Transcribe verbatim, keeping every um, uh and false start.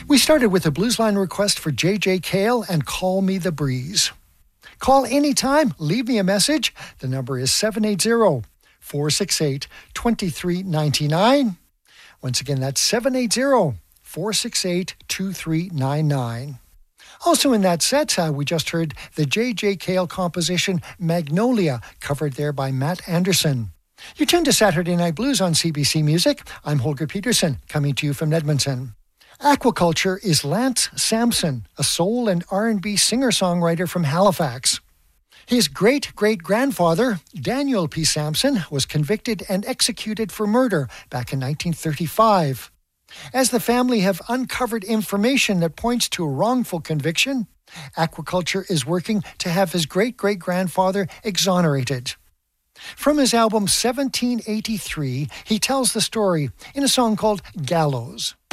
We started with a Bluesline request for J J Cale and Call Me the Breeze. Call anytime, leave me a message. The number is seven eight zero, four six eight, two three nine nine. Once again, that's seven eight zero, four six eight, two three nine nine. Also in that set, uh, we just heard the J J Cale composition Magnolia, covered there by Matt Anderson. You're tuned to Saturday Night Blues on C B C Music. I'm Holger Peterson, coming to you from Edmonton. Aquaculture is Lance Sampson, a soul and R and B singer-songwriter from Halifax. His great-great-grandfather, Daniel P. Sampson, was convicted and executed for murder back in nineteen thirty-five. As the family have uncovered information that points to a wrongful conviction, Aquaculture is working to have his great-great-grandfather exonerated. From his album seventeen eighty-three, he tells the story in a song called Gallows.